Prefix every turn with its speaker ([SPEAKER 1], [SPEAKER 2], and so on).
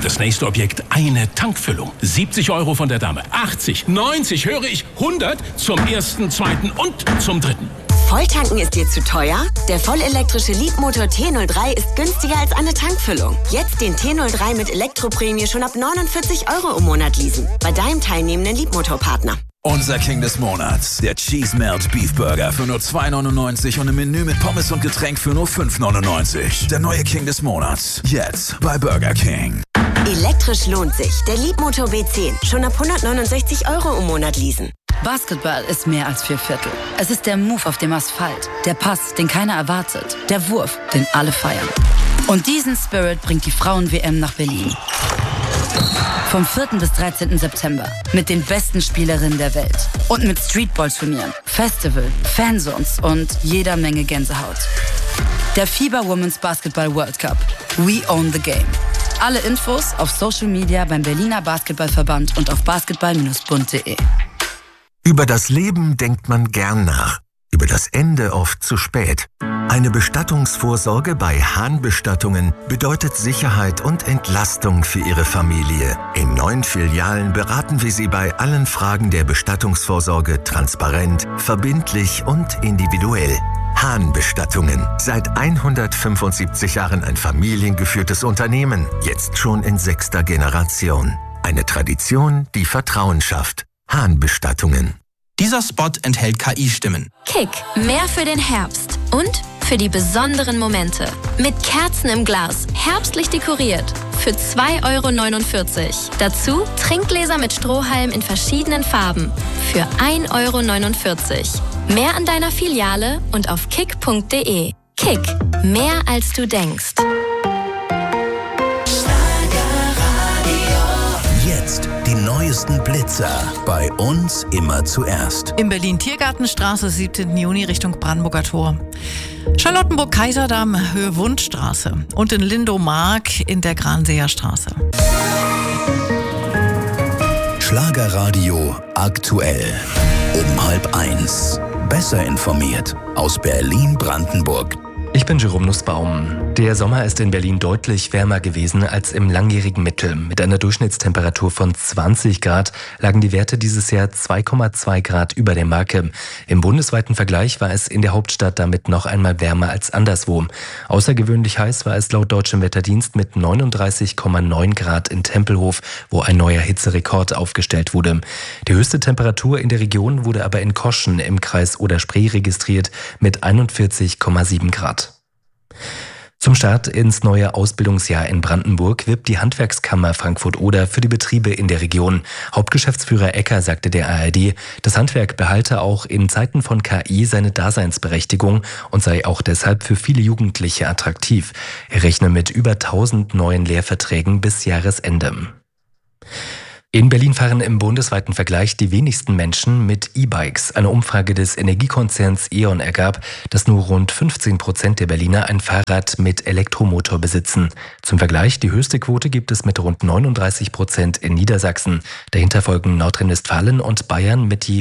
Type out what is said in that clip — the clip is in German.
[SPEAKER 1] Das nächste Objekt, eine Tankfüllung. 70 € von der Dame. 80, 90, höre ich, 100 zum ersten, zweiten und zum dritten.
[SPEAKER 2] Volltanken ist dir zu teuer? Der vollelektrische Leapmotor T03 ist günstiger als eine Tankfüllung. Jetzt den T03 mit Elektroprämie schon ab 49 € im Monat leasen. Bei deinem teilnehmenden Leapmotor-Partner.
[SPEAKER 3] Unser King des Monats, der Cheese Melt Beef Burger für nur 2,99 € und ein Menü mit Pommes und Getränk für nur 5,99 €. Der neue King des Monats, jetzt bei Burger King.
[SPEAKER 2] Elektrisch lohnt sich. Der Leapmotor B10, schon ab 169 € im Monat leasen.
[SPEAKER 4] Basketball ist mehr als 4/4. Es ist der Move auf dem Asphalt, der Pass, den keiner erwartet, der Wurf, den alle feiern. Und diesen Spirit bringt die Frauen-WM nach Berlin. Vom 4. bis 13. September. Mit den besten Spielerinnen der Welt. Und mit Streetball-Turnieren, Festival, Fanzones und jeder Menge Gänsehaut. Der FIBA Women's Basketball World Cup. We own the game. Alle Infos auf Social Media beim Berliner Basketballverband und auf basketball-bund.de.
[SPEAKER 5] Über das Leben denkt man gern nach. Über das Ende oft zu spät. Eine Bestattungsvorsorge bei Hahn Bestattungen bedeutet Sicherheit und Entlastung für Ihre Familie. In 9 Filialen beraten wir Sie bei allen Fragen der Bestattungsvorsorge transparent, verbindlich und individuell. Hahn Bestattungen. Seit 175 Jahren ein familiengeführtes Unternehmen. Jetzt schon in 6. Generation. Eine Tradition, die Vertrauen schafft. Hahn Bestattungen.
[SPEAKER 6] Dieser Spot enthält KI-Stimmen.
[SPEAKER 7] Kick, mehr für den Herbst und für die besonderen Momente. Mit Kerzen im Glas, herbstlich dekoriert. Für 2,49 €. Dazu Trinkgläser mit Strohhalm in verschiedenen Farben. Für 1,49 €. Mehr an deiner Filiale und auf kick.de. Kick, mehr als du denkst.
[SPEAKER 3] Jetzt die neuesten Blitzer. Bei uns immer zuerst.
[SPEAKER 8] In Berlin Tiergartenstraße, 17. Juni Richtung Brandenburger Tor. Charlottenburg-Kaiserdamm, Höhe Wundstraße. Und in Lindow-Mark in der Granseer Straße.
[SPEAKER 3] Schlagerradio aktuell. Um 12:30. Besser informiert aus Berlin-Brandenburg.
[SPEAKER 9] Ich bin Jerome Nussbaum. Der Sommer ist in Berlin deutlich wärmer gewesen als im langjährigen Mittel. Mit einer Durchschnittstemperatur von 20 Grad lagen die Werte dieses Jahr 2,2 Grad über der Marke. Im bundesweiten Vergleich war es in der Hauptstadt damit noch einmal wärmer als anderswo. Außergewöhnlich heiß war es laut Deutschem Wetterdienst mit 39,9 Grad in Tempelhof, wo ein neuer Hitzerekord aufgestellt wurde. Die höchste Temperatur in der Region wurde aber in Koschen im Kreis Oder-Spree registriert mit 41,7 Grad. Zum Start ins neue Ausbildungsjahr in Brandenburg wirbt die Handwerkskammer Frankfurt-Oder für die Betriebe in der Region. Hauptgeschäftsführer Ecker sagte der ARD, das Handwerk behalte auch in Zeiten von KI seine Daseinsberechtigung und sei auch deshalb für viele Jugendliche attraktiv. Er rechne mit über 1000 neuen Lehrverträgen bis Jahresende. In Berlin fahren im bundesweiten Vergleich die wenigsten Menschen mit E-Bikes. Eine Umfrage des Energiekonzerns E.ON ergab, dass nur rund 15% der Berliner ein Fahrrad mit Elektromotor besitzen. Zum Vergleich, die höchste Quote gibt es mit rund 39% in Niedersachsen. Dahinter folgen Nordrhein-Westfalen und Bayern mit je